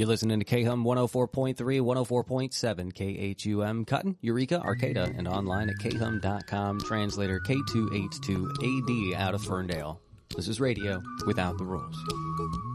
You're listening to KHUM 104.3, 104.7, KHUM, Cutton, Eureka, Arcata, and online at khum.com. Translator K2H2AD out of Ferndale. This is radio without the rules.